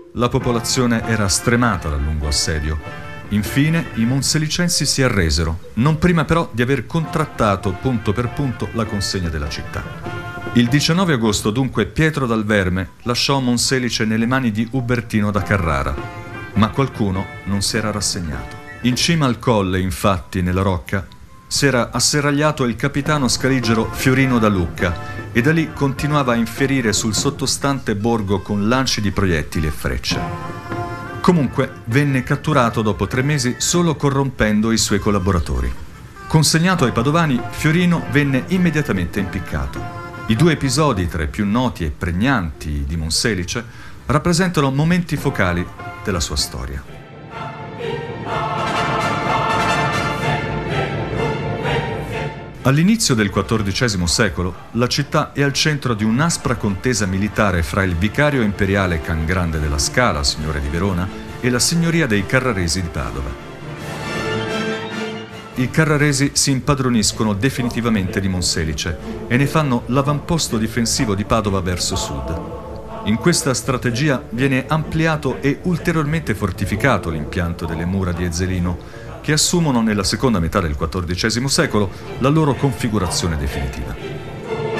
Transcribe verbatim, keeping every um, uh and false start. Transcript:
La popolazione era stremata dal lungo assedio. Infine i monselicensi si arresero, non prima però di aver contrattato punto per punto la consegna della città. Il diciannove agosto dunque Pietro dal Verme lasciò Monselice nelle mani di Ubertino da Carrara, ma qualcuno non si era rassegnato. In cima al colle, infatti, nella rocca, si era asserragliato il capitano scaligero Fiorino da Lucca e da lì continuava a inferire sul sottostante borgo con lanci di proiettili e frecce. Comunque venne catturato dopo tre mesi solo corrompendo i suoi collaboratori. Consegnato ai padovani, Fiorino venne immediatamente impiccato. I due episodi tra i più noti e pregnanti di Monselice rappresentano momenti focali della sua storia. All'inizio del quattordicesimo secolo, la città è al centro di un'aspra contesa militare fra il vicario imperiale Can Grande della Scala, signore di Verona, e la signoria dei Carraresi di Padova. I Carraresi si impadroniscono definitivamente di Monselice e ne fanno l'avamposto difensivo di Padova verso sud. In questa strategia viene ampliato e ulteriormente fortificato l'impianto delle mura di Ezzelino, che assumono nella seconda metà del quattordicesimo secolo la loro configurazione definitiva.